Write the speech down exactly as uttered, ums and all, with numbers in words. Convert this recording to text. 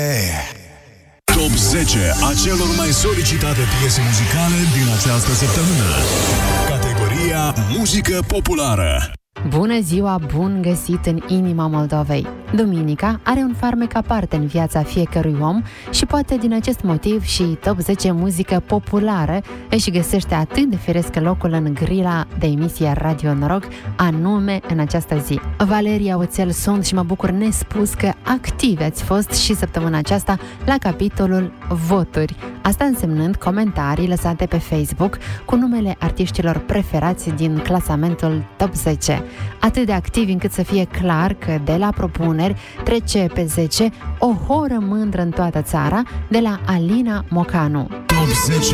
Top zece a celor mai solicitate piese muzicale din această săptămână. Categoria Muzică Populară. Bună ziua, bun găsit în inima Moldovei! Duminica are un farmec aparte în viața fiecărui om și poate din acest motiv și Top zece muzică populară își găsește atât de firesc locul în grila de emisie Radio Noroc, anume în această zi. Valeria Oțel sunt și mă bucur nespus că activi ați fost și săptămâna aceasta la capitolul Voturi. Asta însemnând comentarii lăsate pe Facebook cu numele artiștilor preferați din clasamentul Top zece. Atât de activi încât să fie clar că de la propuneri trece pe zece o horă mândră în toată țara de la Alina Mocanu. Top zece